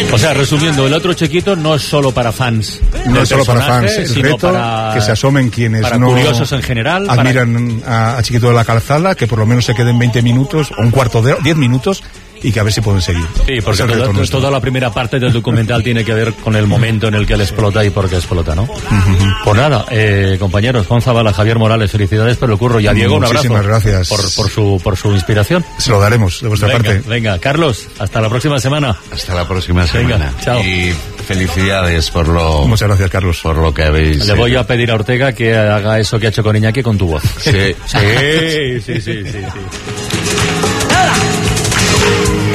O sea, resumiendo, el otro Chiquito no es solo para fans. No es solo para fans, el reto para, que se asomen quienes para no curiosos en general, admiran a Chiquito de la Calzada, que por lo menos se queden 20 minutos o un cuarto de 10 minutos y que a ver si pueden seguir. Sí, porque toda la primera parte del documental tiene que ver con el momento en el que él explota y por qué explota, ¿no? Pues nada, compañeros, Juan Zabala, Javier Morales, felicidades por el curro, y a Diego un abrazo. Muchísimas gracias por su inspiración. Se lo daremos de vuestra parte. Venga, Carlos, hasta la próxima semana. Hasta la próxima semana. Venga, chao. Y felicidades por lo... Muchas gracias, Carlos. Por lo que habéis... Le voy a pedir a Ortega que haga eso que ha hecho con Iñaki con tu voz. Sí. Sí.